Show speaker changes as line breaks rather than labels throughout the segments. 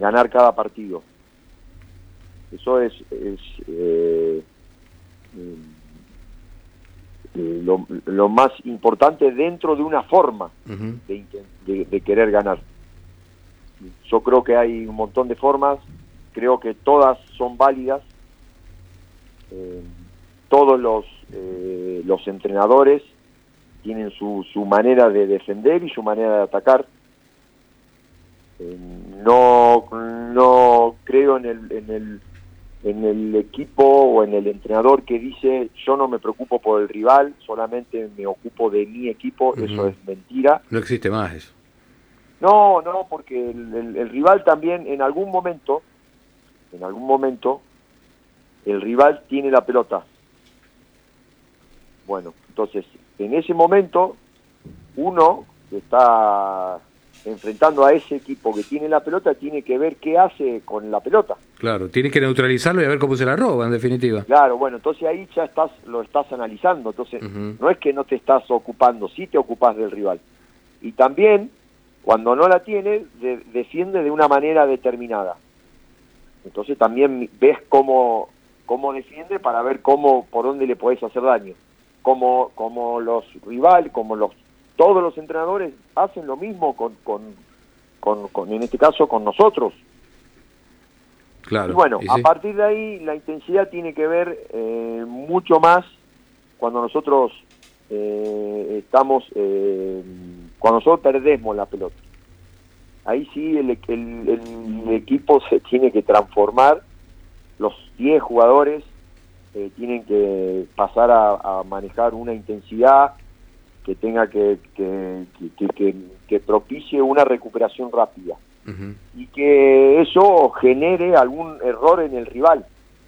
ganar cada partido. Eso es lo más importante dentro de una forma de querer ganar. Yo creo que hay un montón de formas, creo que todas son válidas. Todos los entrenadores tienen su manera de defender y su manera de atacar. No creo en el equipo o en el entrenador que dice yo no me preocupo por el rival, solamente me ocupo de mi equipo. Eso es mentira.
No existe más eso.
No, porque el rival también en algún momento el rival tiene la pelota. Bueno, entonces en ese momento uno que está enfrentando a ese equipo que tiene la pelota tiene que ver qué hace con la pelota.
Claro, tiene que neutralizarlo y a ver cómo se la roba, en definitiva.
Claro, bueno, entonces ahí ya lo estás analizando. Entonces no es que no te estás ocupando, sí te ocupas del rival. Y también, cuando no la tiene, defiende de una manera determinada. Entonces también ves cómo defiende para ver por dónde le podés hacer daño. Como los rivales, todos los entrenadores hacen lo mismo con en este caso con nosotros.
Claro.
Y bueno, a partir de ahí la intensidad tiene que ver mucho más cuando nosotros cuando nosotros perdemos la pelota. Ahí sí el equipo se tiene que transformar. Los 10 jugadores tienen que pasar a manejar una intensidad que tenga que propicie una recuperación rápida y que eso genere algún error en el rival.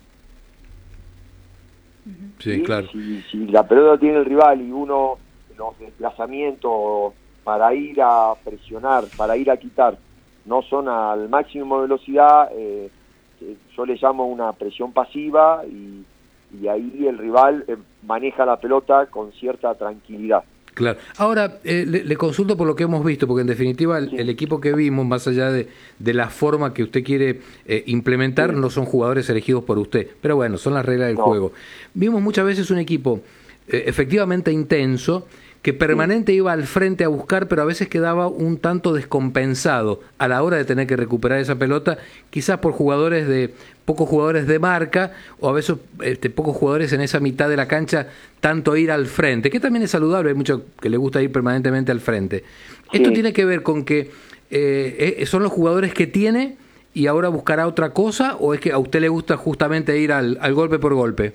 Sí, claro.
Si la pelota tiene el rival y uno los desplazamientos para ir a presionar, para ir a quitar, no son al máximo de velocidad, yo le llamo una presión pasiva y ahí el rival maneja la pelota con cierta tranquilidad.
Claro. Ahora, le consulto por lo que hemos visto, porque en definitiva el equipo que vimos, más allá de la forma que usted quiere implementar, no son jugadores elegidos por usted. Pero bueno, son las reglas del juego. Vimos muchas veces un equipo efectivamente intenso, que permanente iba al frente a buscar, pero a veces quedaba un tanto descompensado a la hora de tener que recuperar esa pelota, quizás por pocos jugadores de marca, o a veces pocos jugadores en esa mitad de la cancha, tanto ir al frente, que también es saludable, hay muchos que le gusta ir permanentemente al frente. Sí. ¿Esto tiene que ver con que son los jugadores que tiene y ahora buscará otra cosa, o es que a usted le gusta justamente ir al golpe por golpe?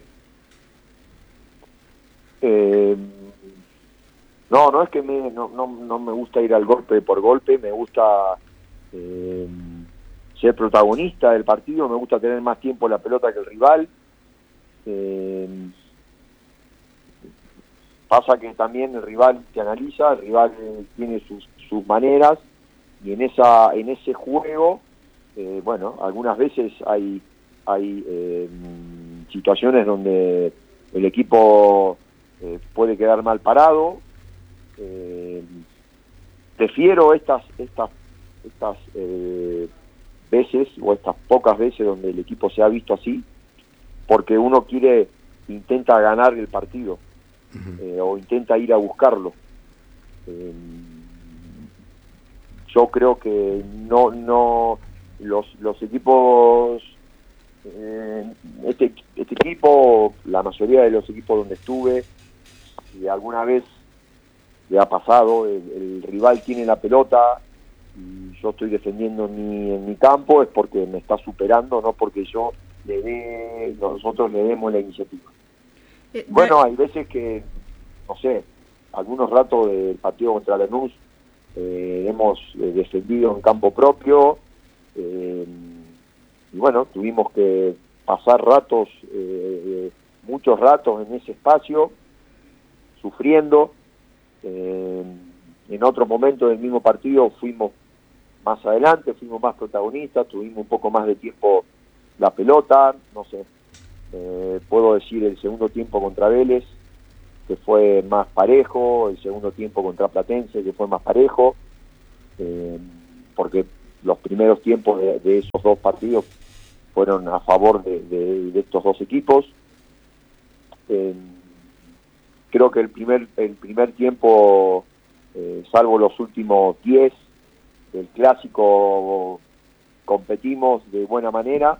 No es que no me gusta ir al golpe por golpe, me gusta ser protagonista del partido, me gusta tener más tiempo la pelota que el rival. Pasa que también el rival te analiza, el rival tiene sus maneras, y en ese juego, bueno, algunas veces hay situaciones donde el equipo puede quedar mal parado. Prefiero estas veces, o estas pocas veces donde el equipo se ha visto así, porque uno intenta ganar el partido, o intenta ir a buscarlo. Yo creo que los equipos, este equipo, la mayoría de los equipos donde estuve, y alguna vez le ha pasado, el rival tiene la pelota y yo estoy defendiendo en mi campo, es porque me está superando, no porque nosotros le demos la iniciativa. Bueno, hay veces que, no sé, algunos ratos del partido contra Lanús hemos defendido en campo propio, y bueno, tuvimos que pasar muchos ratos en ese espacio, sufriendo. En otro momento del mismo partido fuimos más adelante, fuimos más protagonistas, tuvimos un poco más de tiempo la pelota, no sé, puedo decir el segundo tiempo contra Vélez, que fue más parejo, el segundo tiempo contra Platense, que fue más parejo, porque los primeros tiempos de esos dos partidos fueron a favor de estos dos equipos. Creo que el primer tiempo, salvo los últimos 10 del clásico, competimos de buena manera.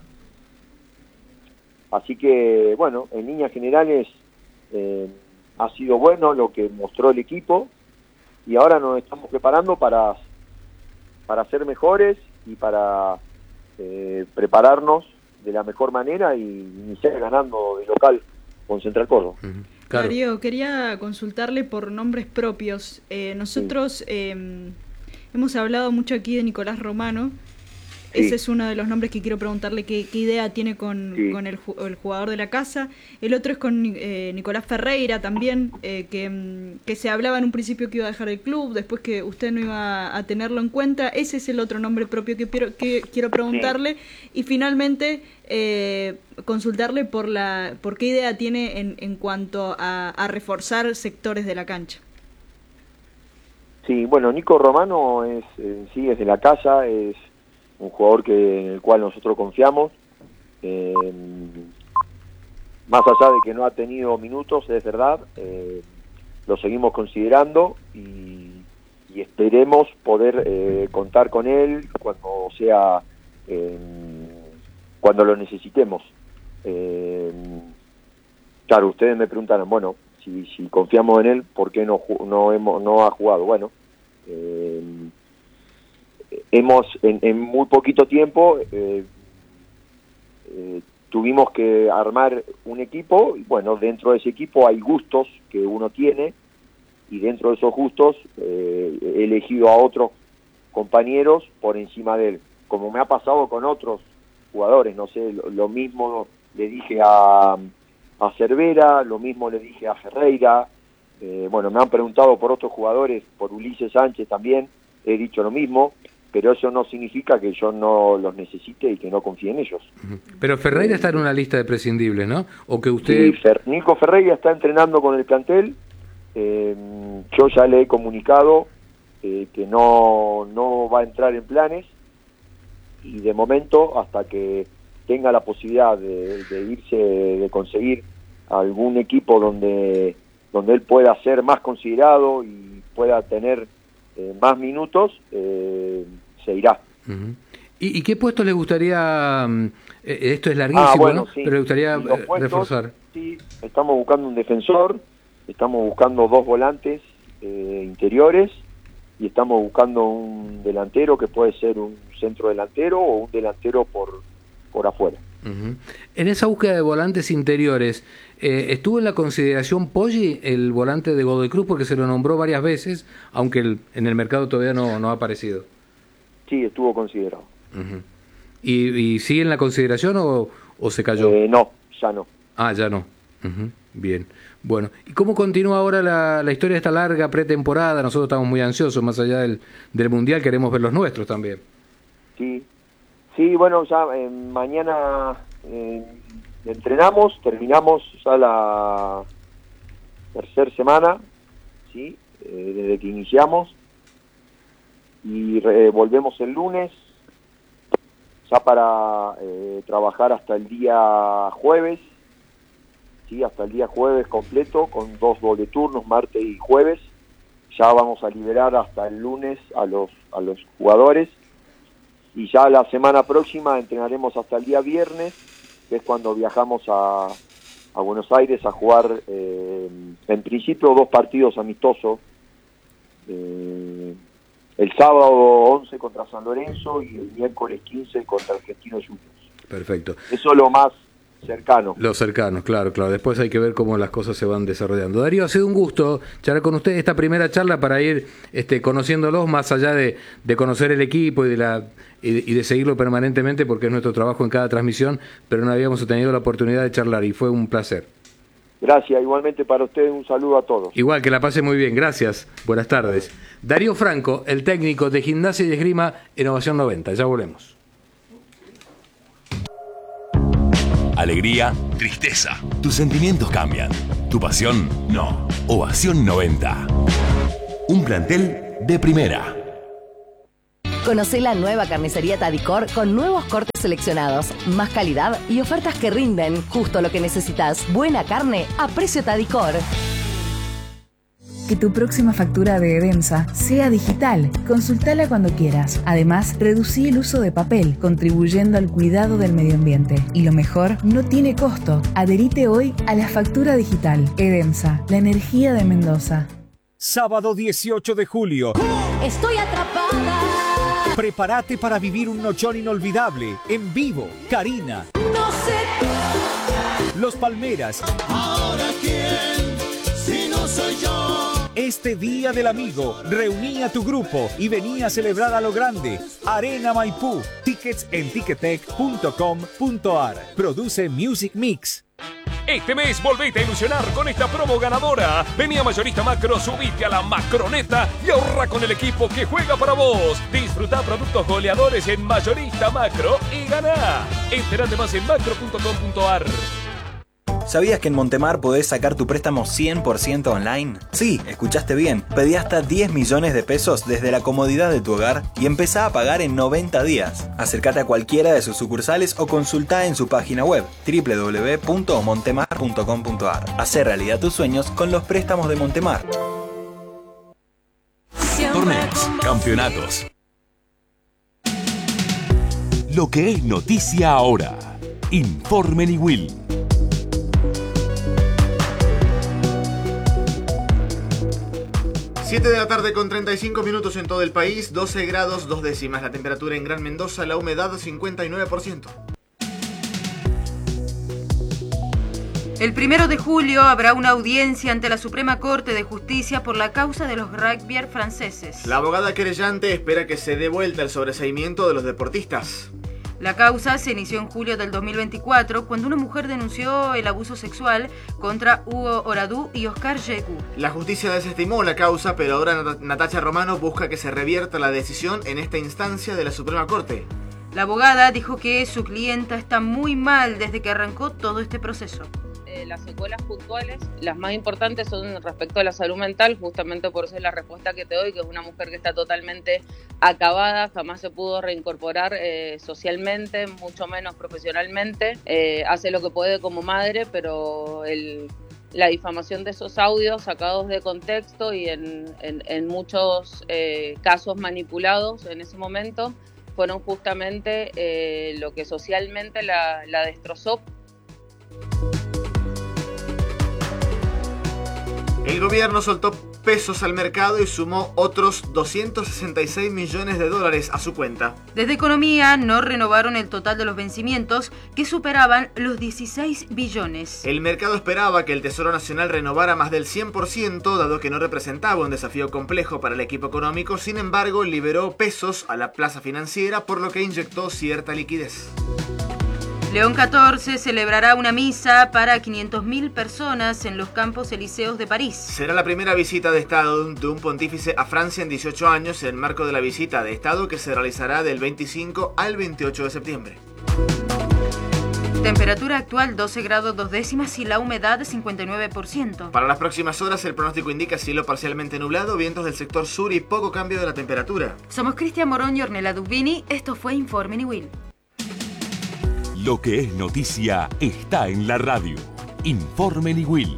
Así que, bueno, en líneas generales ha sido bueno lo que mostró el equipo, y ahora nos estamos preparando para ser mejores y para prepararnos de la mejor manera y iniciar ganando de local con Central Córdoba.
Claro. Darío, quería consultarle por nombres propios. Nosotros hemos hablado mucho aquí de Nicolás Romano. Sí. Ese es uno de los nombres que quiero preguntarle qué idea tiene con el jugador de la casa. El otro es con Nicolás Ferreira también, que se hablaba en un principio que iba a dejar el club, después que usted no iba a tenerlo en cuenta. Ese es el otro nombre propio que quiero preguntarle. Sí. Y finalmente consultarle por qué idea tiene en cuanto a reforzar sectores de la cancha.
Sí, bueno, Nico Romano es de la casa, es un jugador en el cual nosotros confiamos, más allá de que no ha tenido minutos, es verdad, lo seguimos considerando y esperemos poder contar con él cuando lo necesitemos. Claro, ustedes me preguntaron, bueno, si confiamos en él, ¿por qué no ha jugado? Bueno, hemos en muy poquito tiempo tuvimos que armar un equipo, y bueno, dentro de ese equipo hay gustos que uno tiene, y dentro de esos gustos he elegido a otros compañeros por encima de él, como me ha pasado con otros jugadores. No sé, lo mismo le dije a Cervera, lo mismo le dije a Ferreira, bueno, me han preguntado por otros jugadores, por Ulises Sánchez también, he dicho lo mismo, pero eso no significa que yo no los necesite y que no confíe en ellos.
Pero Ferreira está en una lista de prescindibles, ¿no? O que usted...
Sí, Nico Ferreira está entrenando con el plantel. Yo ya le he comunicado que no va a entrar en planes, y de momento, hasta que tenga la posibilidad de irse, de conseguir algún equipo donde él pueda ser más considerado y pueda tener más minutos, se irá.
Uh-huh. ¿Y qué puesto le gustaría? Esto es larguísimo, bueno, ¿no? Sí, pero le gustaría reforzar.
Sí, estamos buscando un defensor, estamos buscando 2 volantes interiores, y estamos buscando un delantero que puede ser un centro delantero o un delantero por afuera.
Uh-huh. En esa búsqueda de volantes interiores, ¿estuvo en la consideración Poggi, el volante de Godoy Cruz, porque se lo nombró varias veces, aunque en el mercado todavía no ha aparecido?
Sí, estuvo considerado.
Uh-huh. ¿Y sigue en la consideración o se cayó?
No, ya no.
Ah, ya no. Uh-huh. Bien. Bueno, ¿y cómo continúa ahora la historia de esta larga pretemporada? Nosotros estamos muy ansiosos, más allá del Mundial, queremos ver los nuestros también.
Sí, bueno, ya mañana entrenamos, terminamos ya la tercera semana, ¿sí? Desde que iniciamos, y volvemos el lunes, ya para trabajar hasta el día jueves, ¿sí? Hasta el día jueves completo, con 2 doble turnos, martes y jueves. Ya vamos a liberar hasta el lunes a los jugadores, y ya la semana próxima entrenaremos hasta el día viernes, que es cuando viajamos a Buenos Aires a jugar, en principio 2 partidos amistosos, el sábado 11 contra San Lorenzo y el miércoles 15 contra Argentinos Juniors.
Perfecto.
Eso es lo más cercano.
Los cercanos, claro. Después hay que ver cómo las cosas se van desarrollando. Darío, ha sido un gusto charlar con usted esta primera charla para ir conociéndolos, más allá de conocer el equipo y de seguirlo permanentemente, porque es nuestro trabajo en cada transmisión, pero no habíamos tenido la oportunidad de charlar y fue un placer.
Gracias, igualmente para ustedes, un saludo a todos.
Igual, que la pase muy bien, gracias, buenas tardes. Darío Franco, el técnico de Gimnasia y Esgrima Innovación 90, ya volvemos.
Alegría, tristeza. Tus sentimientos cambian. Tu pasión, no. Ovación 90. Un plantel de primera.
Conocé la nueva carnicería Tadicor con nuevos cortes seleccionados, más calidad y ofertas que rinden. Justo lo que necesitas. Buena carne a precio Tadicor.
Que tu próxima factura de Edemsa sea digital. Consultala cuando quieras. Además, reducí el uso de papel, contribuyendo al cuidado del medio ambiente. Y lo mejor, no tiene costo. Adherite hoy a la factura digital. Edemsa, la energía de Mendoza.
Sábado 18 de julio.
Estoy atrapada.
Prepárate para vivir un nochón inolvidable. En vivo, Karina.
No sé.
Los Palmeras.
¿Ahora quién? Si no soy yo.
Este Día del Amigo, reuní a tu grupo y vení a celebrar a lo grande. Arena Maipú. Tickets en ticketek.com.ar. Produce Music Mix.
Este mes volvete a ilusionar con esta promo ganadora. Vení a Mayorista Macro, subite a la Macroneta y ahorra con el equipo que juega para vos. Disfruta productos goleadores en Mayorista Macro y ganá. Entérate más en macro.com.ar.
¿Sabías que en Montemar podés sacar tu préstamo 100% online? Sí, escuchaste bien. Pedí hasta 10 millones de pesos desde la comodidad de tu hogar y empezá a pagar en 90 días. Acércate a cualquiera de sus sucursales o consultá en su página web www.montemar.com.ar. Hacé realidad tus sueños con los préstamos de Montemar.
Torneos, campeonatos. Lo que es noticia ahora. Informe Niwil.
7 de la tarde con 35 minutos en todo el país, 12 grados 2 décimas la temperatura en Gran Mendoza, la humedad 59%.
El 1 de julio habrá una audiencia ante la Suprema Corte de Justicia por la causa de los rugbyers franceses.
La abogada querellante espera que se dé vuelta el sobreseimiento de los deportistas.
La causa se inició en julio del 2024 cuando una mujer denunció el abuso sexual contra Hugo Oradú y Oscar Yegu.
La justicia desestimó la causa, pero ahora Natacha Romano busca que se revierta la decisión en esta instancia de la Suprema Corte.
La abogada dijo que su clienta está muy mal desde que arrancó todo este proceso.
Las secuelas puntuales, las más importantes son respecto a la salud mental, justamente por eso es la respuesta que te doy, que es una mujer que está totalmente acabada, jamás se pudo reincorporar socialmente, mucho menos profesionalmente, hace lo que puede como madre, pero la difamación de esos audios sacados de contexto y en muchos casos manipulados en ese momento, fueron justamente lo que socialmente la destrozó.
El gobierno soltó pesos al mercado y sumó otros 266 millones de dólares a su cuenta.
Desde Economía no renovaron el total de los vencimientos, que superaban los 16 billones.
El mercado esperaba que el Tesoro Nacional renovara más del 100%, dado que no representaba un desafío complejo para el equipo económico. Sin embargo, liberó pesos a la plaza financiera, por lo que inyectó cierta liquidez.
León XIV celebrará una misa para 500.000 personas en los Campos Elíseos de París.
Será la primera visita de Estado de un pontífice a Francia en 18 años, en el marco de la visita de Estado que se realizará del 25 al 28 de septiembre.
Temperatura actual 12 grados 2 décimas y la humedad 59%.
Para las próximas horas el pronóstico indica cielo parcialmente nublado, vientos del sector sur y poco cambio de la temperatura.
Somos Cristian Morón y Ornella Dubini. Esto fue Informe Niwil.
Lo que es noticia está en la radio. Informe Niwil.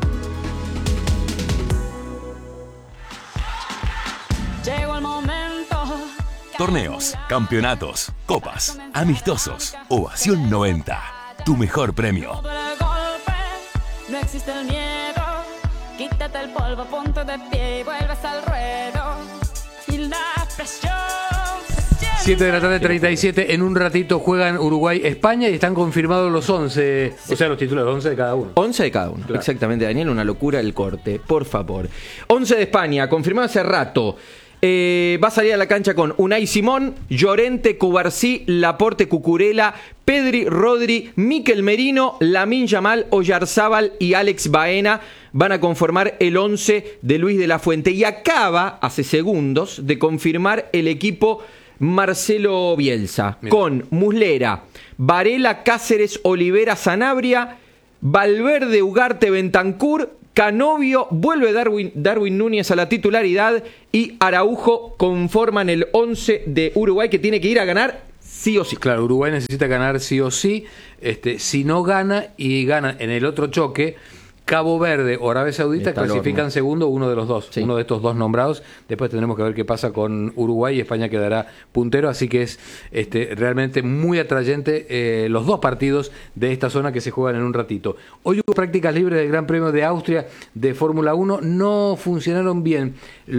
Llegó el momento.
Torneos, campeonatos, copas, amistosos, Ovación 90. Tu mejor premio.
No existe el miedo. Quítate el polvo, ponte de pie y vuelves al ruedo. Y la presión.
7 de la tarde, 37. En un ratito juegan Uruguay-España y están confirmados los 11. O sea, los títulos 11 de cada uno.
11 de cada uno, claro. Exactamente, Daniel. Una locura el corte, por favor. 11 de España, confirmado hace rato. Va a salir a la cancha con Unai Simón, Llorente, Cubarsí, Laporte, Cucurella, Pedri, Rodri, Mikel Merino, Lamine Yamal, Oyarzábal y Alex Baena. Van a conformar el 11 de Luis de la Fuente. Y acaba, hace segundos, de confirmar el equipo Marcelo Bielsa. Mira. Con Muslera, Varela, Cáceres, Olivera, Sanabria, Valverde, Ugarte, Bentancur, Canovio, vuelve Darwin Núñez a la titularidad y Araujo conforman el 11 de Uruguay que tiene que ir a ganar sí o sí.
Claro, Uruguay necesita ganar sí o sí. Si no gana y gana en el otro choque, Cabo Verde o Arabia Saudita clasifican segundo uno de los dos, uno de estos dos nombrados. Después tendremos que ver qué pasa con Uruguay y España quedará puntero, así que es realmente muy atrayente los dos partidos de esta zona que se juegan en un ratito. Hoy hubo prácticas libres del Gran Premio de Austria de Fórmula 1, no funcionaron bien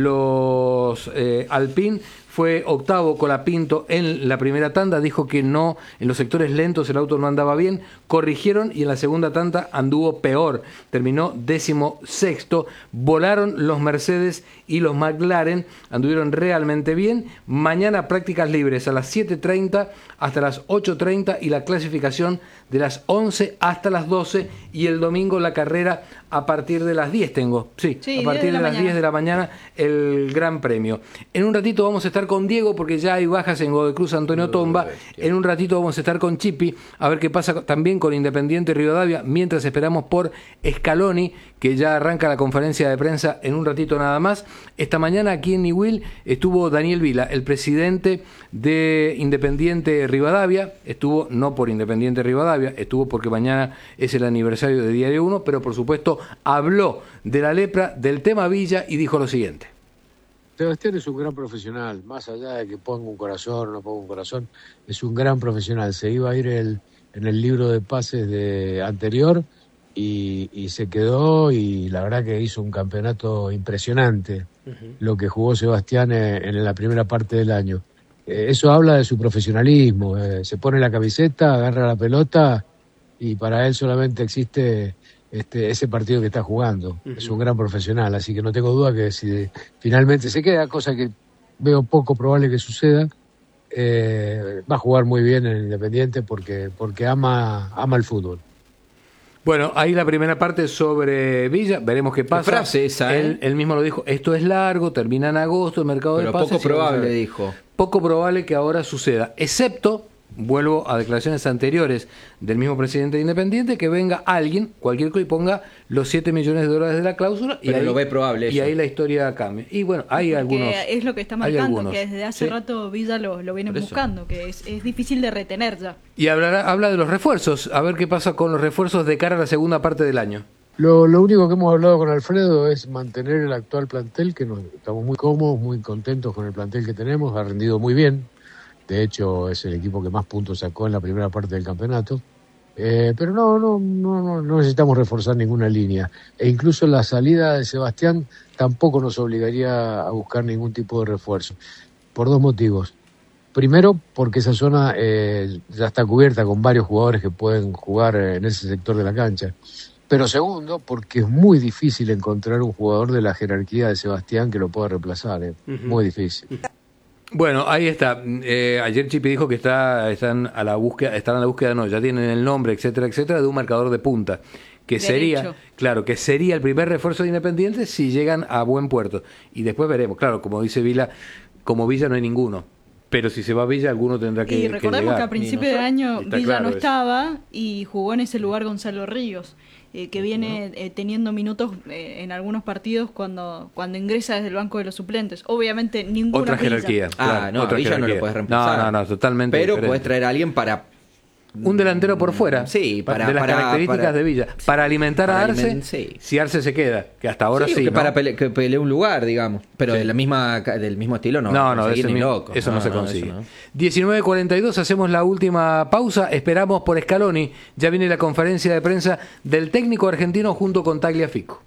los Alpine. Fue octavo Colapinto en la primera tanda, dijo que no, en los sectores lentos el auto no andaba bien, corrigieron y en la segunda tanda anduvo peor, terminó 16º, volaron los Mercedes y los McLaren, anduvieron realmente bien. Mañana prácticas libres a las 7:30 hasta las 8:30 y la clasificación de las 11 hasta las 12 y el domingo la carrera a partir de las 10 a partir de las 10 de la mañana el Gran Premio. En un ratito vamos a estar con Diego porque ya hay bajas en Godoy Cruz Antonio Tomba, en un ratito vamos a estar con Chipi a ver qué pasa también con Independiente Rivadavia, mientras esperamos por Scaloni que ya arranca la conferencia de prensa en un ratito nada más. Esta mañana aquí en Niwil estuvo Daniel Vila, el presidente de Independiente Rivadavia, estuvo no por Independiente Rivadavia, estuvo porque mañana es el aniversario de Diario 1, pero por supuesto habló de la lepra, del tema Villa y dijo lo siguiente.
Sebastián es un gran profesional, más allá de que ponga un corazón o no ponga un corazón, es un gran profesional. Se iba a ir en el libro de pases anterior y se quedó y la verdad que hizo un campeonato impresionante lo que jugó Sebastián en la primera parte del año. Eso habla de su profesionalismo, se pone la camiseta, agarra la pelota y para él solamente existe ese partido que está jugando. Es un gran profesional, así que no tengo duda que si finalmente se queda, cosa que veo poco probable que suceda, va a jugar muy bien en Independiente porque ama el fútbol.
Bueno, ahí la primera parte sobre Villa, veremos qué pasa.
¿Qué frase esa,
él mismo lo dijo, esto es largo, termina en agosto, el mercado de pases.
Pero poco probable, dijo.
Poco probable que ahora suceda, excepto, vuelvo a declaraciones anteriores del mismo presidente de Independiente, que venga alguien, cualquier cosa, y ponga los $7 millones de la cláusula.
Pero
y ahí,
lo ve probable eso.
Y ahí la historia cambia. Y bueno, hay algunos...
Es lo que está marcando, que desde hace rato Villa lo viene buscando, que es difícil de retener ya.
Y habla de los refuerzos, a ver qué pasa con los refuerzos de cara a la segunda parte del año.
Lo único que hemos hablado con Alfredo es mantener el actual plantel, que estamos muy cómodos, muy contentos con el plantel que tenemos, ha rendido muy bien. De hecho, es el equipo que más puntos sacó en la primera parte del campeonato. Pero no necesitamos reforzar ninguna línea. E incluso la salida de Sebastián tampoco nos obligaría a buscar ningún tipo de refuerzo. Por dos motivos. Primero, porque esa zona ya está cubierta con varios jugadores que pueden jugar en ese sector de la cancha. Pero segundo, porque es muy difícil encontrar un jugador de la jerarquía de Sebastián que lo pueda reemplazar. Muy difícil.
Bueno, ahí está. Ayer Chipi dijo que están a la búsqueda, no, ya tienen el nombre, etcétera, etcétera, de un marcador de punta, que sería el primer refuerzo de Independiente si llegan a buen puerto. Y después veremos, claro, como dice Vila, como Villa no hay ninguno. Pero si se va a Villa, alguno tendrá que llegar.
Y recordemos que a principio de año Villa no estaba y jugó en ese lugar Gonzalo Ríos, que viene teniendo minutos en algunos partidos cuando ingresa desde el banco de los suplentes. Obviamente ninguna
otra jerarquía.
Villa no lo puedes reemplazar.
No, totalmente
pero
diferente.
Puedes traer a alguien para...
Un delantero por fuera,
sí,
de las características de Villa, para alimentar a Arce, si Arce se queda, que hasta ahora sí,
que para que pelee un lugar, digamos, pero del mismo estilo
eso no se consigue. 19:42, hacemos la última pausa, esperamos por Scaloni, ya viene la conferencia de prensa del técnico argentino junto con Tagliafico.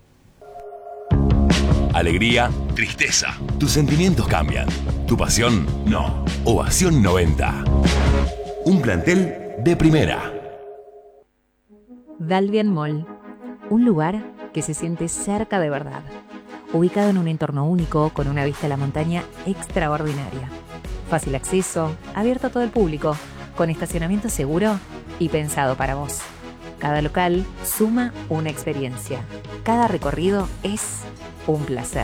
Alegría, tristeza, tus sentimientos cambian, tu pasión no. Ovación 90. Un plantel de primera.
Dalvian Mall, un lugar que se siente cerca de verdad, ubicado en un entorno único con una vista a la montaña extraordinaria, fácil acceso, abierto a todo el público, con estacionamiento seguro y pensado para vos. Cada local suma una experiencia, cada recorrido es un placer.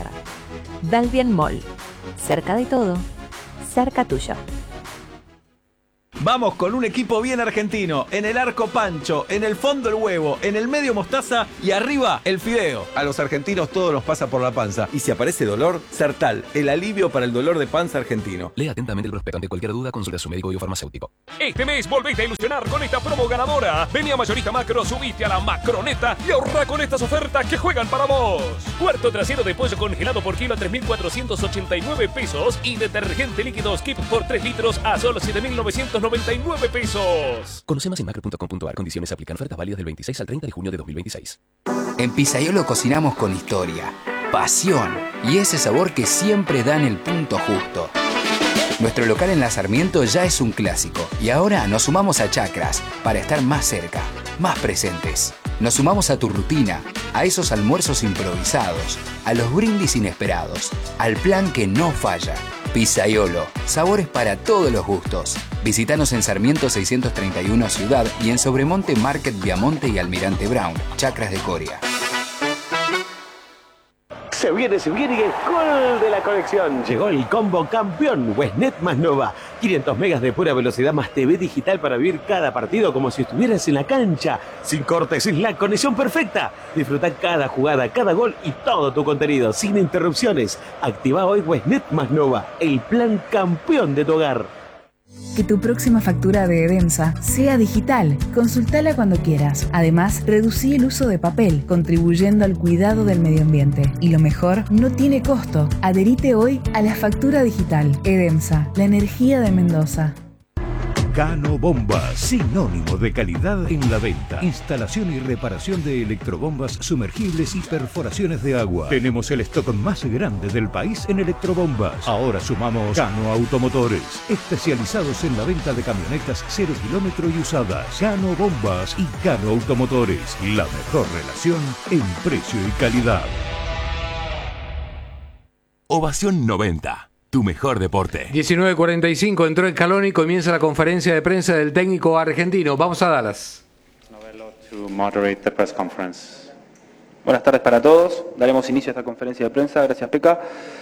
Dalvian Mall, cerca de todo, cerca tuyo.
Vamos con un equipo bien argentino. En el arco Pancho, en el fondo el huevo, en el medio mostaza y arriba el fideo. A los argentinos todo nos pasa por la panza. Y si aparece dolor, Sertal, el alivio para el dolor de panza argentino.
Lea atentamente el prospecto. Ante cualquier duda, consulte a su médico y o farmacéutico.
Este mes volvete a ilusionar con esta promo ganadora. Vení a Mayorista Macro, subite a la Macroneta y ahorra con estas ofertas que juegan para vos. Cuarto trasero de pollo congelado por kilo a 3.489 pesos y detergente líquido Skip por 3 litros a solo 7.999 pesos.
Conoce más en macro.com.ar. Condiciones aplican. Ofertas válidas del 26 al 30 de junio de 2026.
En Pizzaiolo cocinamos con historia, pasión y ese sabor que siempre dan el punto justo. Nuestro local en La Sarmiento ya es un clásico y ahora nos sumamos a Chacras para estar más cerca, más presentes. Nos sumamos a tu rutina, a esos almuerzos improvisados, a los brindis inesperados, al plan que no falla. Pizzaiolo, sabores para todos los gustos. Visítanos en Sarmiento 631 Ciudad y en Sobremonte Market Viamonte y Almirante Brown, Chacras de Coria.
Se viene el gol de la colección. Llegó el combo campeón Westnet más Nova. 500 megas de pura velocidad más TV digital para vivir cada partido como si estuvieras en la cancha. Sin cortes, sin la conexión perfecta. Disfruta cada jugada, cada gol y todo tu contenido sin interrupciones. Activa hoy Westnet más Nova, el plan campeón de tu hogar.
Que tu próxima factura de Edemsa sea digital. Consultala cuando quieras. Además, reducí el uso de papel, contribuyendo al cuidado del medio ambiente. Y lo mejor, no tiene costo. Adherite hoy a la factura digital. Edemsa, la energía de Mendoza.
Cano Bombas, sinónimo de calidad en la venta. Instalación y reparación de electrobombas sumergibles y perforaciones de agua. Tenemos el stock más grande del país en electrobombas. Ahora sumamos Cano Automotores, especializados en la venta de camionetas 0 kilómetro y usadas. Cano Bombas y Cano Automotores, la mejor relación en precio y calidad.
Ovación 90. Tu mejor deporte.
19:45 entró Scaloni y comienza la conferencia de prensa del técnico argentino. Vamos a Dallas.
To moderate the press conference. Buenas tardes para todos. Daremos inicio a esta conferencia de prensa. Gracias, Peca.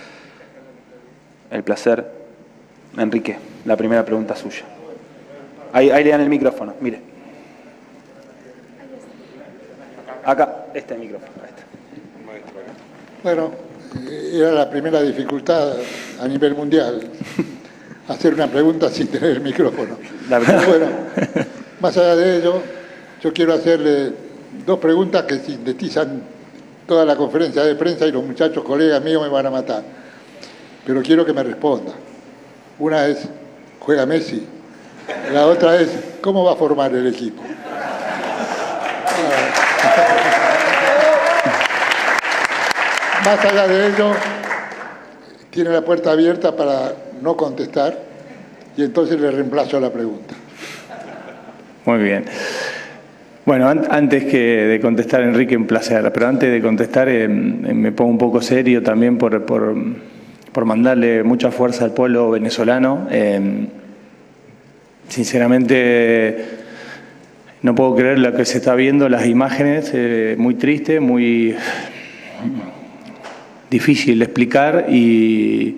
El placer. Enrique, la primera pregunta suya. Ahí le dan el micrófono, mire. Acá, este micrófono.
Bueno, era la primera dificultad a nivel mundial, hacer una pregunta sin tener el micrófono. Bueno, más allá de ello, yo quiero hacerle dos preguntas que sintetizan toda la conferencia de prensa y los muchachos, colegas míos, me van a matar. Pero quiero que me responda. Una es, ¿juega Messi? La otra es, ¿cómo va a formar el equipo? Más allá de ello, tiene la puerta abierta para no contestar y entonces le reemplazo la pregunta.
Muy bien. Bueno, antes que de contestar, Enrique, un placer, pero antes de contestar me pongo un poco serio también por mandarle mucha fuerza al pueblo venezolano. Sinceramente, no puedo creer lo que se está viendo, las imágenes, muy triste, muy difícil de explicar y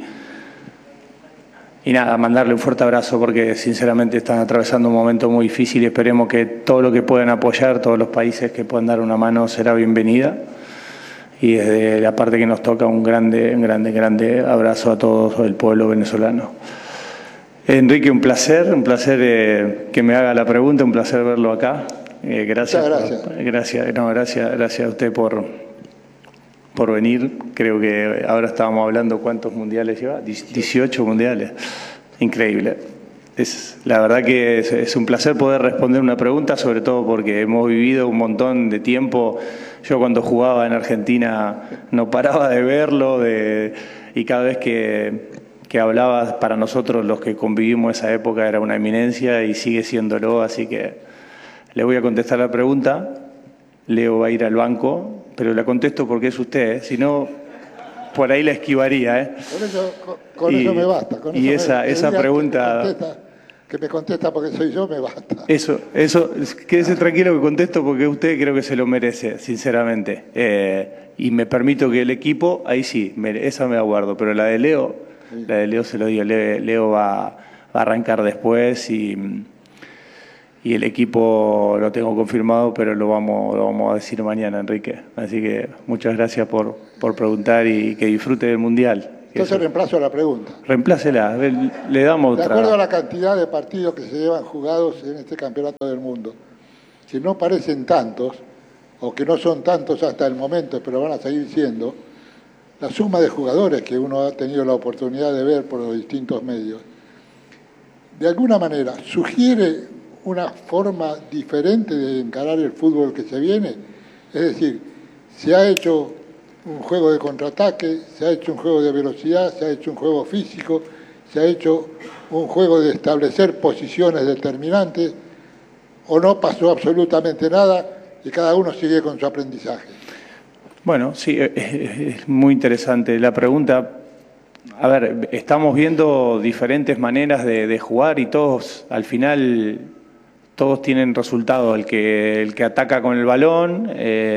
nada, mandarle un fuerte abrazo porque sinceramente están atravesando un momento muy difícil y esperemos que todo lo que puedan apoyar, todos los países que puedan dar una mano será bienvenida y desde la parte que nos toca un grande abrazo a todo el pueblo venezolano. Enrique, un placer que me haga la pregunta, un placer verlo acá. Gracias a usted por venir. Creo que ahora estábamos hablando cuántos mundiales lleva, 18 mundiales, increíble. La verdad que es un placer poder responder una pregunta, sobre todo porque hemos vivido un montón de tiempo. Yo cuando jugaba en Argentina no paraba de verlo y cada vez que hablaba, para nosotros los que convivimos esa época era una eminencia y sigue siéndolo, así que le voy a contestar la pregunta. Leo va a ir al banco, pero la contesto porque es usted, si no, por ahí la esquivaría.
Con eso me basta.
Esa pregunta...
Que me contesta porque soy yo, me basta.
Eso, quédese tranquilo que contesto porque usted creo que se lo merece, sinceramente. Y me permito que el equipo, ahí sí, esa me aguardo, pero la de Leo se lo digo, Leo va a arrancar después y y el equipo lo tengo confirmado, pero lo vamos a decir mañana, Enrique. Así que muchas gracias por preguntar y que disfrute del Mundial.
Entonces reemplazo la pregunta.
Reemplácela, le damos otra.
De acuerdo a la cantidad de partidos que se llevan jugados en este campeonato del mundo, si no parecen tantos, o que no son tantos hasta el momento, pero van a seguir siendo, la suma de jugadores que uno ha tenido la oportunidad de ver por los distintos medios, de alguna manera sugiere una forma diferente de encarar el fútbol que se viene. Es decir, se ha hecho un juego de contraataque, se ha hecho un juego de velocidad, se ha hecho un juego físico, se ha hecho un juego de establecer posiciones determinantes, o no pasó absolutamente nada y cada uno sigue con su aprendizaje.
Bueno, sí, es muy interesante la pregunta. A ver, estamos viendo diferentes maneras de jugar y todos, al final, todos tienen resultado. El que ataca con el balón,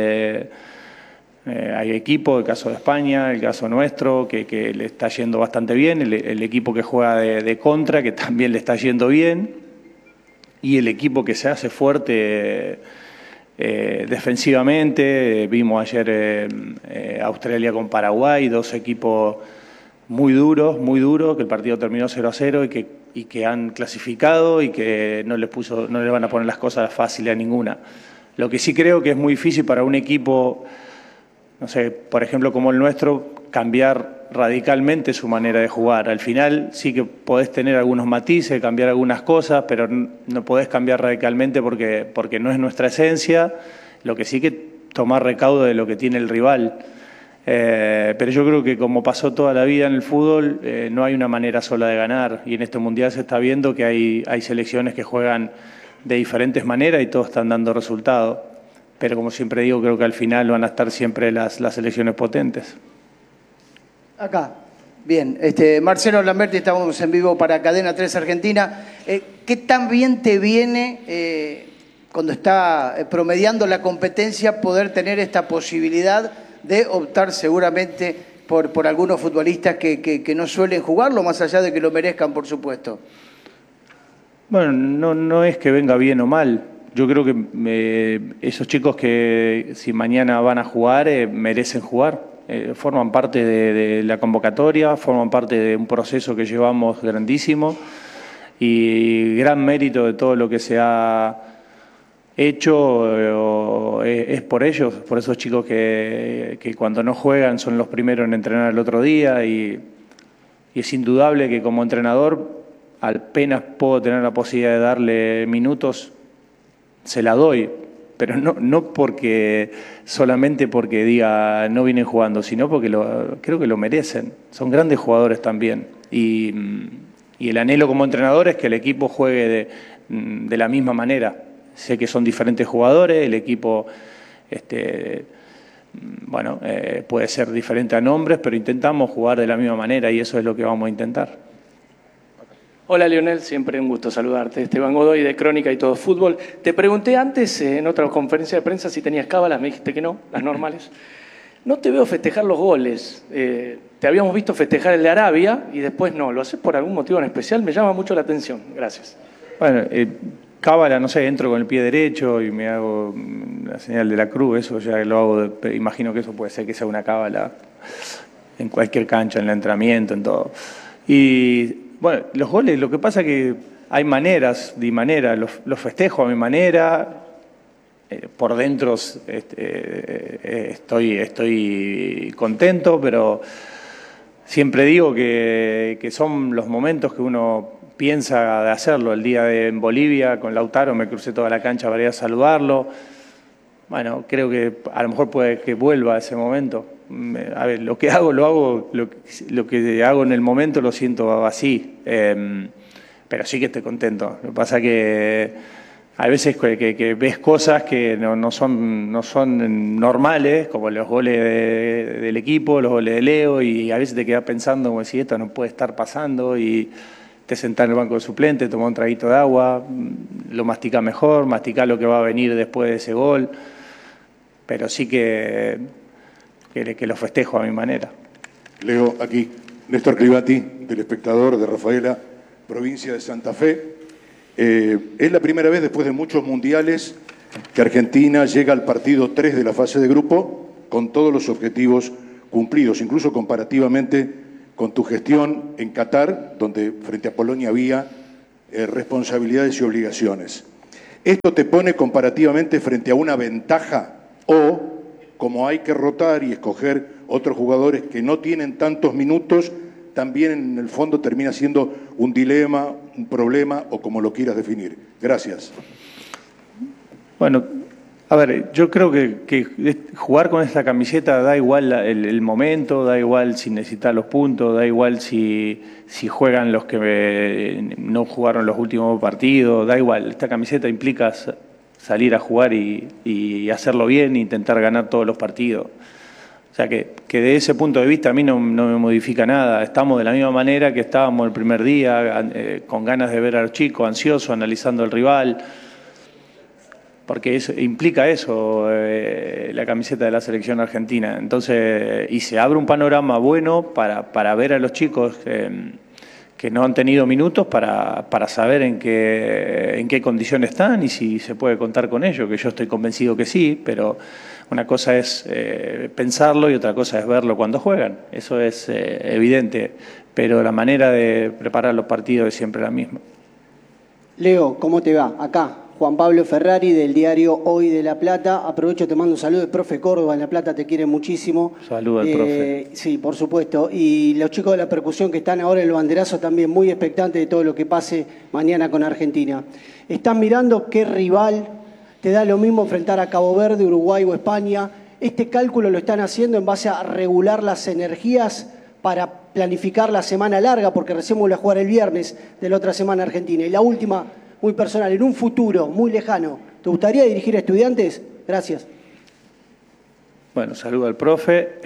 hay equipo, el caso de España, el caso nuestro, que le está yendo bastante bien, el equipo que juega de contra, que también le está yendo bien, y el equipo que se hace fuerte defensivamente. Vimos ayer Australia con Paraguay, dos equipos muy duros, que el partido terminó 0-0 y que han clasificado y que no les van a poner las cosas fáciles a ninguna. Lo que sí creo que es muy difícil para un equipo, no sé, por ejemplo como el nuestro, cambiar radicalmente su manera de jugar. Al final sí que podés tener algunos matices, cambiar algunas cosas, pero no podés cambiar radicalmente porque no es nuestra esencia. Lo que sí que tomar recaudo de lo que tiene el rival. Pero yo creo que como pasó toda la vida en el fútbol, no hay una manera sola de ganar, y en este Mundial se está viendo que hay selecciones que juegan de diferentes maneras y todos están dando resultados. Pero como siempre digo, creo que al final van a estar siempre las selecciones potentes.
Acá. Bien, Marcelo Lamberti, estamos en vivo para Cadena 3 Argentina. ¿Qué tan bien te viene, cuando está promediando la competencia, poder tener esta posibilidad de optar seguramente por algunos futbolistas que no suelen jugarlo, más allá de que lo merezcan, por supuesto?
Bueno, no es que venga bien o mal. Yo creo que esos chicos que si mañana van a jugar, merecen jugar. Forman parte de la convocatoria, forman parte de un proceso que llevamos grandísimo, y gran mérito de todo lo que se ha hecho es por ellos, por esos chicos que cuando no juegan son los primeros en entrenar el otro día, y es indudable que como entrenador, apenas puedo tener la posibilidad de darle minutos, se la doy, pero no solamente porque diga no vienen jugando, sino porque creo que lo merecen. Son grandes jugadores también, y el anhelo como entrenador es que el equipo juegue de la misma manera. Sé que son diferentes jugadores, el equipo puede ser diferente a nombres, pero intentamos jugar de la misma manera y eso es lo que vamos a intentar.
Hola Lionel, siempre un gusto saludarte. Esteban Godoy de Crónica y Todo Fútbol. Te pregunté antes en otra conferencia de prensa si tenías cábalas, me dijiste que no, las normales. No te veo festejar los goles. Te habíamos visto festejar el de Arabia y después no. ¿Lo haces por algún motivo en especial? Me llama mucho la atención. Gracias.
Bueno, cábala, no sé, entro con el pie derecho y me hago la señal de la cruz, eso ya lo hago, imagino que eso puede ser que sea una cábala en cualquier cancha, en el entrenamiento, en todo. Y bueno, los goles, lo que pasa es que hay maneras, los festejo a mi manera, por dentro estoy contento, pero siempre digo que son los momentos que uno piensa de hacerlo. El día en Bolivia con Lautaro me crucé toda la cancha para ir a saludarlo. Bueno, creo que a lo mejor puede que vuelva a ese momento. A ver, lo que hago, lo que hago en el momento lo siento así, pero sí que estoy contento. Lo que pasa es que hay veces que ves cosas que no son normales, como los goles del equipo, los goles de Leo, y a veces te quedas pensando como si esto no puede estar pasando, y te sentás en el banco de suplente, tomás un traguito de agua, lo masticás mejor, masticás lo que va a venir después de ese gol, pero sí que lo festejo a mi manera.
Leo, aquí, Néstor Clivati, del Espectador de Rafaela, provincia de Santa Fe.
Es la primera vez después de muchos mundiales que Argentina llega al partido 3 de la fase de grupo con todos los objetivos cumplidos, incluso comparativamente con tu gestión en Qatar, donde frente a Polonia había responsabilidades y obligaciones. ¿Esto te pone comparativamente frente a una ventaja o, como hay que rotar y escoger otros jugadores que no tienen tantos minutos, también en el fondo termina siendo un dilema, un problema o como lo quieras definir? Gracias.
Bueno, a ver, yo creo que jugar con esta camiseta da igual el momento, da igual si necesitas los puntos, da igual si juegan los que no jugaron los últimos partidos, da igual. Esta camiseta implica salir a jugar y hacerlo bien e intentar ganar todos los partidos. O sea que de ese punto de vista a mí no me modifica nada. Estamos de la misma manera que estábamos el primer día, con ganas de ver a los chicos, ansiosos, analizando al rival. Porque eso, implica eso, la camiseta de la selección argentina. Entonces, y se abre un panorama bueno para ver a los chicos que no han tenido minutos para saber en qué condiciones están y si se puede contar con ellos, que yo estoy convencido que sí, pero una cosa es pensarlo y otra cosa es verlo cuando juegan. Eso es evidente, pero la manera de preparar los partidos es siempre la misma.
Leo, ¿cómo te va? Acá, Juan Pablo Ferrari del diario Hoy de La Plata. Aprovecho, te mando un saludo. El profe Córdoba en La Plata te quiere muchísimo.
Saludos al profe.
Sí, por supuesto. Y los chicos de la percusión que están ahora en el banderazo también muy expectantes de todo lo que pase mañana con Argentina. Están mirando qué rival te da lo mismo enfrentar a Cabo Verde, Uruguay o España. Este cálculo lo están haciendo en base a regular las energías para planificar la semana larga, porque recién vuelve a jugar el viernes de la otra semana Argentina. Y la última, muy personal, en un futuro muy lejano, ¿te gustaría dirigir a Estudiantes? Gracias.
Bueno, saludo al profe.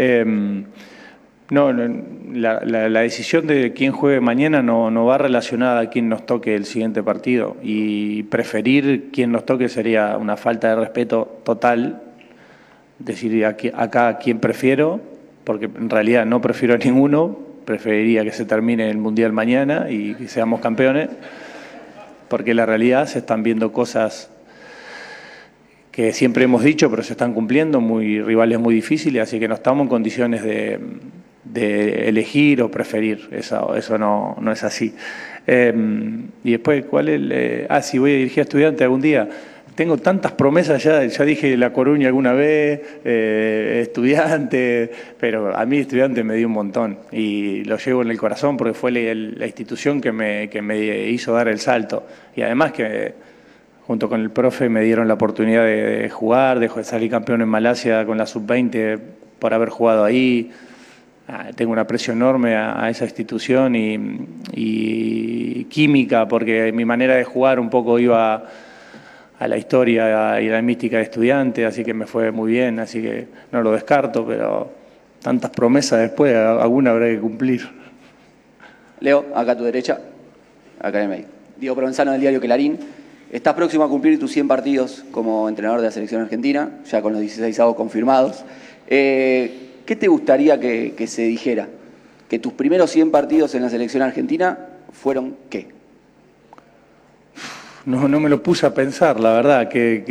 La decisión de quién juegue mañana no va relacionada a quién nos toque el siguiente partido. Y preferir quién nos toque sería una falta de respeto total. Decir acá a quién prefiero, porque en realidad no prefiero a ninguno. Preferiría que se termine el Mundial mañana y que seamos campeones. Porque en la realidad se están viendo cosas que siempre hemos dicho, pero se están cumpliendo, rivales muy difíciles, así que no estamos en condiciones de elegir o preferir. Eso no es así. Y después, ¿cuál es? Si voy a dirigir a Estudiantes algún día. Tengo tantas promesas ya dije La Coruña alguna vez, Estudiantes, pero a mí Estudiantes me dio un montón y lo llevo en el corazón porque fue la institución que me hizo dar el salto. Y además que junto con el profe me dieron la oportunidad de jugar, de salir campeón en Malasia con la sub-20 por haber jugado ahí. Tengo un aprecio enorme a esa institución y química, porque mi manera de jugar un poco iba a la historia y a la mística de Estudiantes, así que me fue muy bien, así que no lo descarto, pero tantas promesas después, alguna habrá que cumplir.
Leo, acá a tu derecha, acá en el medio. Diego Provenzano del diario Clarín. Estás próximo a cumplir tus 100 partidos como entrenador de la selección argentina, ya con los 16avos confirmados. ¿Qué te gustaría que se dijera? Que tus primeros 100 partidos en la selección argentina fueron ¿qué?
No me lo puse a pensar, la verdad,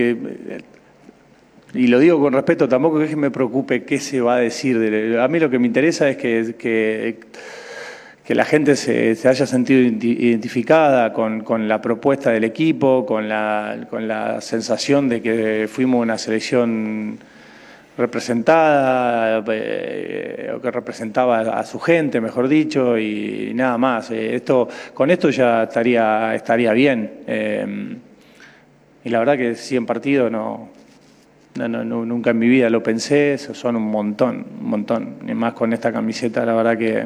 y lo digo con respeto, tampoco es que me preocupe qué se va a decir. A mí lo que me interesa es que la gente se haya sentido identificada con la propuesta del equipo, con la sensación de que fuimos una selección representada, o que representaba a su gente, mejor dicho, y nada más. Con esto ya estaría bien. Y la verdad que 100 partidos nunca en mi vida lo pensé, son un montón. Y más con esta camiseta, la verdad que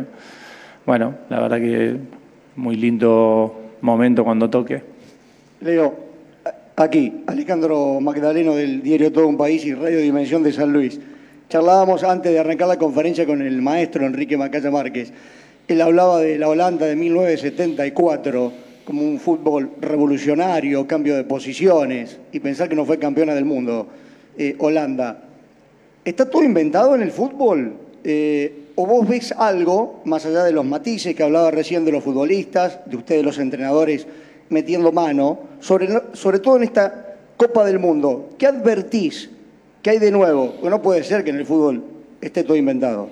muy lindo momento cuando toque.
Leo, aquí, Alejandro Magdaleno del diario Todo un País y Radio Dimensión de San Luis. Charlábamos antes de arrancar la conferencia con el maestro Enrique Macaya Márquez. Él hablaba de la Holanda de 1974 como un fútbol revolucionario, cambio de posiciones, y pensar que no fue campeona del mundo, Holanda. ¿Está todo inventado en el fútbol? ¿O vos ves algo, más allá de los matices que hablaba recién de los futbolistas, de ustedes los entrenadores,
metiendo mano, sobre todo en esta Copa del Mundo. ¿Qué advertís? ¿Qué hay de nuevo? Porque no puede ser que en el fútbol esté todo inventado.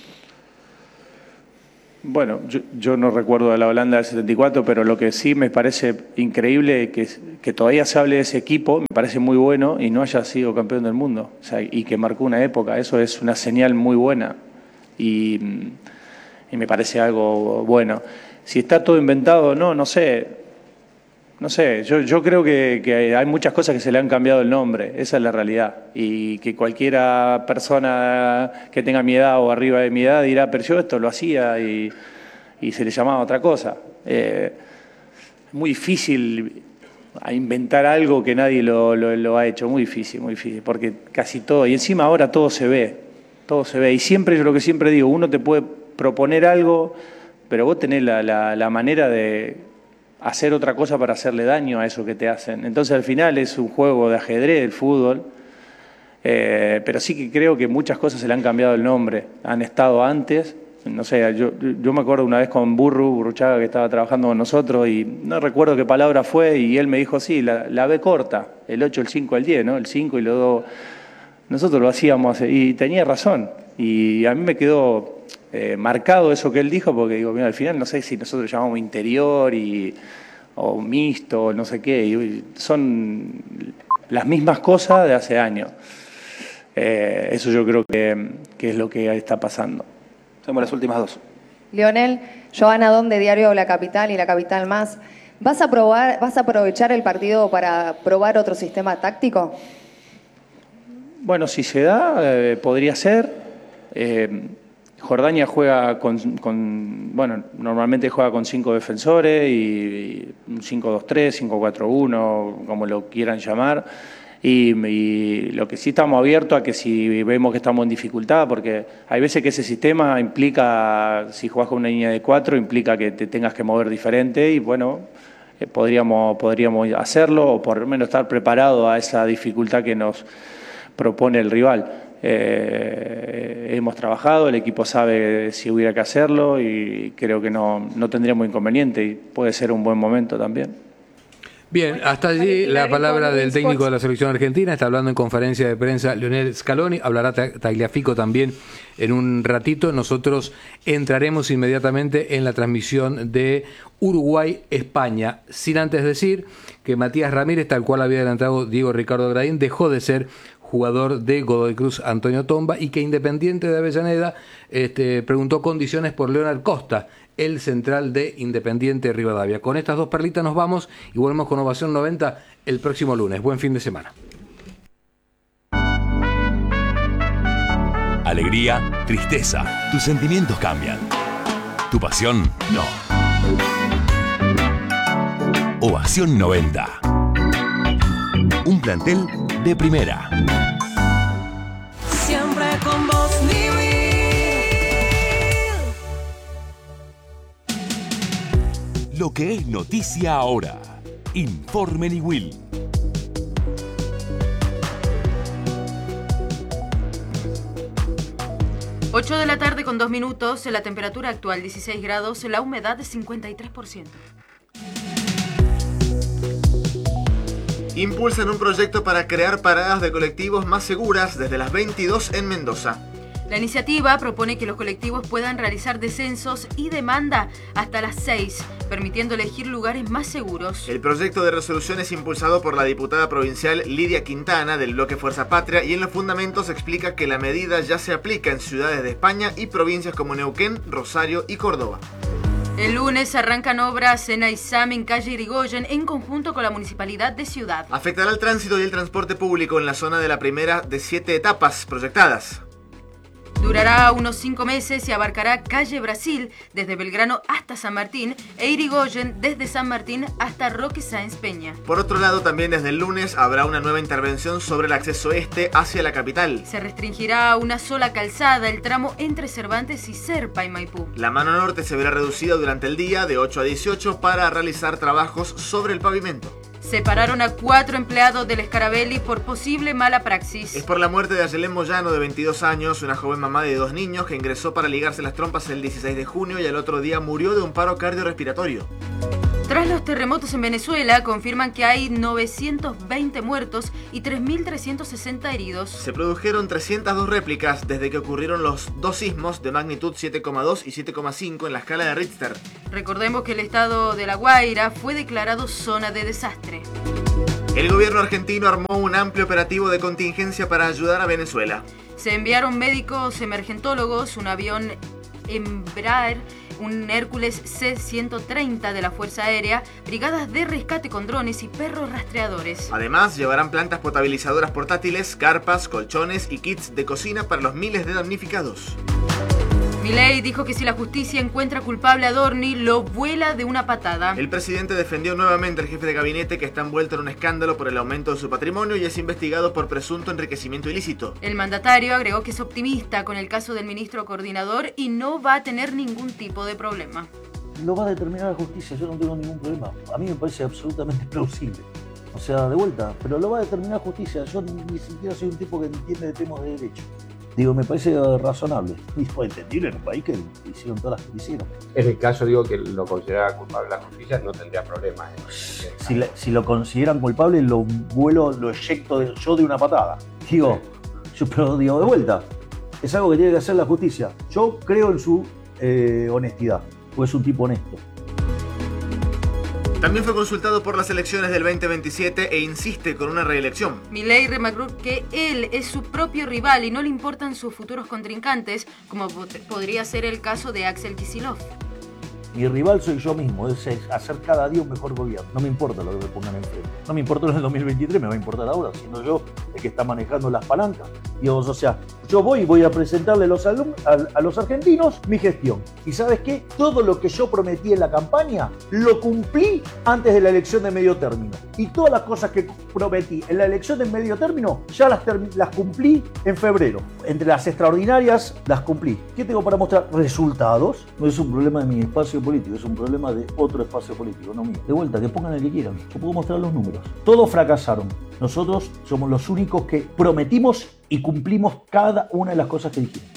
Bueno, yo no recuerdo de la Holanda del 74, pero lo que sí me parece increíble que todavía se hable de ese equipo, me parece muy bueno y no haya sido campeón del mundo, o sea, y que marcó una época. Eso es una señal muy buena y me parece algo bueno. Si está todo inventado, no sé. Yo creo que hay muchas cosas que se le han cambiado el nombre, esa es la realidad. Y que cualquiera persona que tenga mi edad o arriba de mi edad dirá, pero yo esto lo hacía y se le llamaba otra cosa. Es muy difícil inventar algo que nadie lo ha hecho, muy difícil, porque casi todo, y encima ahora todo se ve. Y siempre, yo lo que siempre digo, uno te puede proponer algo, pero vos tenés la manera de hacer otra cosa para hacerle daño a eso que te hacen. Entonces al final es un juego de ajedrez el fútbol, pero sí que creo que muchas cosas se le han cambiado el nombre, han estado antes, no sé, yo me acuerdo una vez con Burruchaga que estaba trabajando con nosotros y no recuerdo qué palabra fue y él me dijo, sí, la B corta, el 8, el 5, el 10, ¿no? El 5 y los 2, nosotros lo hacíamos y tenía razón y a mí me quedó marcado eso que él dijo, porque digo, mira, al final no sé si nosotros llamamos interior o mixto, no sé qué, y son las mismas cosas de hace años. Eso yo creo que es lo que está pasando.
Somos las últimas dos.
Lionel, Joana Don de Diario La Capital y La Capital Más. ¿Vas a aprovechar el partido para probar otro sistema táctico?
Bueno, si se da, podría ser. Jordania juega bueno, normalmente juega con 5 defensores y un 5-2-3, 5-4-1, como lo quieran llamar. Y lo que sí estamos abiertos a que si vemos que estamos en dificultad, porque hay veces que ese sistema implica, si jugás con una línea de 4, implica que te tengas que mover diferente y bueno, podríamos hacerlo o por lo menos estar preparados a esa dificultad que nos propone el rival. Hemos trabajado, el equipo sabe si hubiera que hacerlo y creo que no tendríamos inconveniente y puede ser un buen momento también.
Bien, hasta allí la palabra del técnico de la selección argentina. Está hablando en conferencia de prensa Lionel Scaloni. Hablará Tagliafico también en un ratito. Nosotros entraremos inmediatamente en la transmisión de Uruguay-España. Sin antes decir que Matías Ramírez, tal cual había adelantado Diego Ricardo Gradín, dejó de ser jugador de Godoy Cruz Antonio Tomba y que Independiente de Avellaneda preguntó condiciones por Leonard Costa, el central de Independiente Rivadavia. Con estas dos perlitas nos vamos y volvemos con Ovación 90 el próximo lunes. Buen fin de semana.
Alegría, tristeza, tus sentimientos cambian. Tu pasión, no. Ovación 90. Un plantel de primera.
Siempre con vos,
Lo que es noticia ahora. Informe Niwil.
Ocho de la tarde con 2 minutos, la temperatura actual 16 grados, la humedad 53%.
Impulsan un proyecto para crear paradas de colectivos más seguras desde las 22 en Mendoza.
La iniciativa propone que los colectivos puedan realizar descensos y demanda hasta las 6, permitiendo elegir lugares más seguros.
El proyecto de resolución es impulsado por la diputada provincial Lidia Quintana del bloque Fuerza Patria y en los fundamentos explica que la medida ya se aplica en ciudades de España y provincias como Neuquén, Rosario y Córdoba.
El lunes arrancan obras en Aizam en calle Irigoyen en conjunto con la Municipalidad de Ciudad.
Afectará el tránsito y el transporte público en la zona de la primera de 7 etapas proyectadas.
Durará unos 5 meses y abarcará calle Brasil desde Belgrano hasta San Martín e Irigoyen desde San Martín hasta Roque Sáenz Peña.
Por otro lado, también desde el lunes habrá una nueva intervención sobre el acceso este hacia la capital.
Se restringirá a una sola calzada el tramo entre Cervantes y Serpa y Maipú.
La mano norte se verá reducida durante el día de 8 a 18 para realizar trabajos sobre el pavimento.
Separaron a 4 empleados del Scarabelli por posible mala praxis.
Es por la muerte de Ayelén Moyano, de 22 años, una joven mamá de 2 niños que ingresó para ligarse las trompas el 16 de junio y al otro día murió de un paro cardiorrespiratorio.
Tras los terremotos en Venezuela, confirman que hay 920 muertos y 3.360 heridos.
Se produjeron 302 réplicas desde que ocurrieron los dos sismos de magnitud 7,2 y 7,5 en la escala de Richter.
Recordemos que el estado de La Guaira fue declarado zona de desastre.
El gobierno argentino armó un amplio operativo de contingencia para ayudar a Venezuela.
Se enviaron médicos emergentólogos, un avión Embraer, un Hércules C-130 de la Fuerza Aérea, brigadas de rescate con drones y perros rastreadores.
Además, llevarán plantas potabilizadoras portátiles, carpas, colchones y kits de cocina para los miles de damnificados.
Milei dijo que si la justicia encuentra culpable a Dorni, lo vuela de una patada.
El presidente defendió nuevamente al jefe de gabinete, que está envuelto en un escándalo por el aumento de su patrimonio y es investigado por presunto enriquecimiento ilícito.
El mandatario agregó que es optimista con el caso del ministro coordinador y no va a tener ningún tipo de problema.
Lo va a determinar la justicia, yo no tengo ningún problema. A mí me parece absolutamente plausible. O sea, de vuelta, pero lo va a determinar justicia. Yo ni siquiera soy un tipo que entiende de temas de derecho. Digo, me parece razonable. Y fue entendible en un país que hicieron todas las que hicieron.
En el caso, digo, que lo considerara culpable la justicia, no tendría problemas.
Si lo consideran culpable, lo eyecto yo de una patada. Digo, pero digo, de vuelta, es algo que tiene que hacer la justicia. Yo creo en su honestidad, porque es un tipo honesto.
También fue consultado por las elecciones del 2027 e insiste con una reelección.
Milei remarcó que él es su propio rival y no le importan sus futuros contrincantes, como podría ser el caso de Axel Kicillof.
Mi rival soy yo mismo, es hacer cada día un mejor gobierno. No me importa lo que me pongan enfrente. No me importa en el 2023, me va a importar ahora, siendo yo el que está manejando las palancas. Digamos, o sea, yo voy a presentarle a los argentinos mi gestión. Y ¿sabes qué? Todo lo que yo prometí en la campaña, lo cumplí antes de la elección de medio término. Y todas las cosas que prometí en la elección de medio término, ya las cumplí en febrero. Entre las extraordinarias, las cumplí. ¿Qué tengo para mostrar? Resultados. No es un problema de mi espacio político, es un problema de otro espacio político, no mío. De vuelta, que pongan el que quieran. Yo puedo mostrar los números. Todos fracasaron. Nosotros somos los únicos que prometimos y cumplimos cada una de las cosas que dijimos.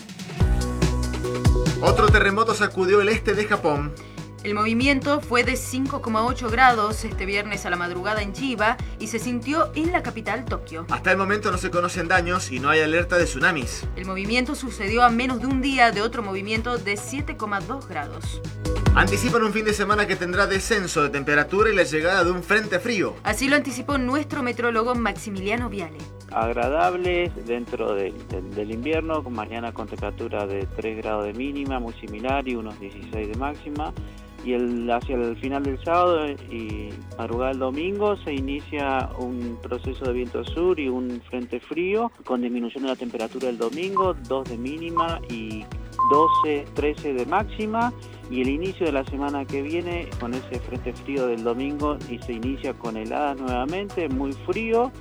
Otro terremoto sacudió el este de Japón.
El movimiento fue de 5,8 grados este viernes a la madrugada en Chiba y se sintió en la capital, Tokio.
Hasta el momento no se conocen daños y no hay alerta de tsunamis.
El movimiento sucedió a menos de un día de otro movimiento de 7,2 grados.
Anticipan un fin de semana que tendrá descenso de temperatura y la llegada de un frente frío.
Así lo anticipó nuestro metrólogo Maximiliano Viale.
Agradables dentro del invierno, mañana con temperatura de 3 grados de mínima, muy similar, y unos 16 de máxima. Y hacia el final del sábado y madrugada del domingo se inicia un proceso de viento sur y un frente frío con disminución de la temperatura el domingo, 2 de mínima y 12, 13 de máxima. Y el inicio de la semana que viene con ese frente frío del domingo y se inicia con heladas nuevamente, muy frío.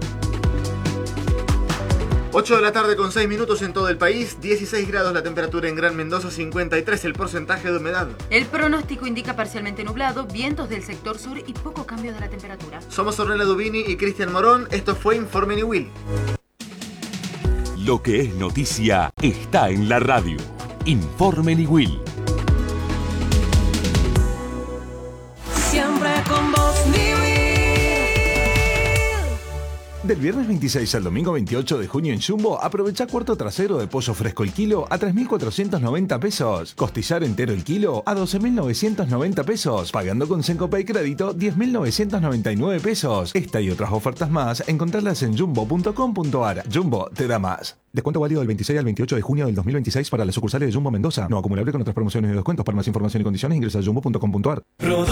8 de la tarde con 6 minutos en todo el país, 16 grados la temperatura en Gran Mendoza, 53 el porcentaje de humedad.
El pronóstico indica parcialmente nublado, vientos del sector sur y poco cambio de la temperatura.
Somos Ornella Dubini y Cristian Morón, esto fue Informe Niwil.
Lo que es noticia está en la radio. Informe Niwil.
Siempre con vos, Niwil.
Del viernes 26 al domingo 28 de junio en Jumbo, aprovecha cuarto trasero de pollo fresco el kilo a 3.490 pesos. Costillar entero el kilo a 12.990 pesos. Pagando con Sencopay Crédito 10.999 pesos. Esta y otras ofertas más, encontrarlas en jumbo.com.ar. Jumbo te da más. Descuento válido del 26 al 28 de junio del 2026 para las sucursales de Jumbo Mendoza. No acumulable con otras promociones y descuentos. Para más información y condiciones ingresa a jumbo.com.ar.